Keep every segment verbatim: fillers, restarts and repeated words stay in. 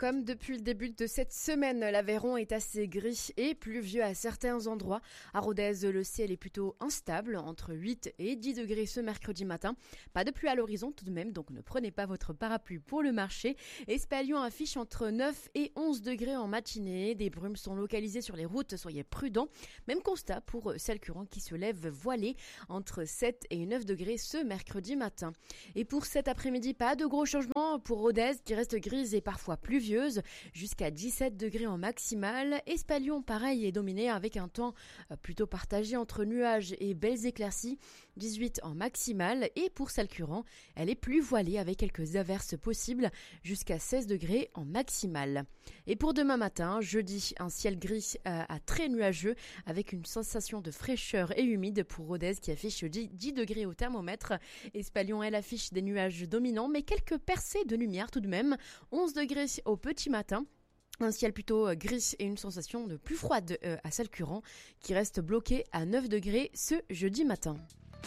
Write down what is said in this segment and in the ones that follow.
Comme depuis le début de cette semaine, l'Aveyron est assez gris et pluvieux à certains endroits. À Rodez, le ciel est plutôt instable, entre huit et dix degrés ce mercredi matin. Pas de pluie à l'horizon tout de même, donc ne prenez pas votre parapluie pour le marché. Espalion affiche entre neuf et onze degrés en matinée. Des brumes sont localisées sur les routes, soyez prudents. Même constat pour Salcuran qui se lève voilé entre sept et neuf degrés ce mercredi matin. Et pour cet après-midi, pas de gros changements pour Rodez qui reste grise et parfois pluvieuse, jusqu'à dix-sept degrés en maximale. Espalion, pareil, est dominé avec un temps plutôt partagé entre nuages et belles éclaircies, dix-huit en maximale. Et pour Salcuran, elle est plus voilée avec quelques averses possibles, jusqu'à seize degrés en maximale. Et pour demain matin, jeudi, un ciel gris à, à très nuageux avec une sensation de fraîcheur et humide pour Rodez qui affiche dix degrés au thermomètre. Espalion, elle affiche des nuages dominants mais quelques percées de lumière tout de même, onze degrés au petit matin. Un ciel plutôt gris et une sensation de plus froide à Salcuran qui reste bloqué à neuf degrés ce jeudi matin.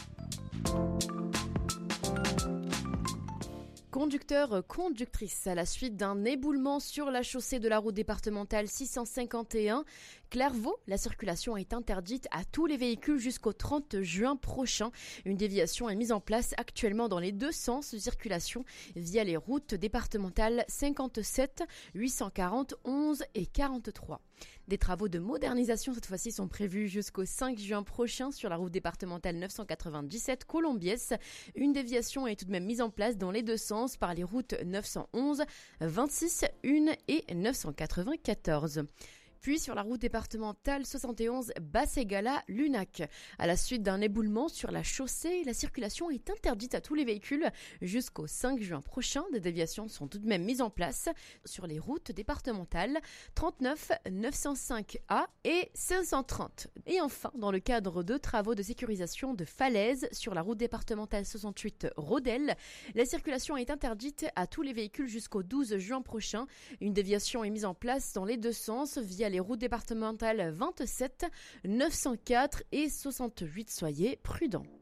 Conducteurs, conductrices, à la suite d'un éboulement sur la chaussée de la route départementale six cent cinquante et un, Clairvaux, la circulation est interdite à tous les véhicules jusqu'au trente juin prochain. Une déviation est mise en place actuellement dans les deux sens de circulation via les routes départementales cinquante-sept, huit cent quarante, onze et quarante-trois. Des travaux de modernisation cette fois-ci sont prévus jusqu'au cinq juin prochain sur la route départementale neuf cent quatre-vingt-dix-sept Colombiès. Une déviation est tout de même mise en place dans les deux sens par les routes neuf cent onze, vingt-six, un et neuf cent quatre-vingt-quatorze. Puis sur la route départementale soixante et onze Basse-Égala-Lunac. À la suite d'un éboulement sur la chaussée, la circulation est interdite à tous les véhicules jusqu'au cinq juin prochain. Des déviations sont tout de même mises en place sur les routes départementales trente-neuf, neuf cent cinq A et cinq cent trente. Et enfin, dans le cadre de travaux de sécurisation de falaises sur la route départementale soixante-huit Rodel, la circulation est interdite à tous les véhicules jusqu'au douze juin prochain. Une déviation est mise en place dans les deux sens via les routes départementales vingt-sept, neuf cent quatre et soixante-huit. Soyez prudents.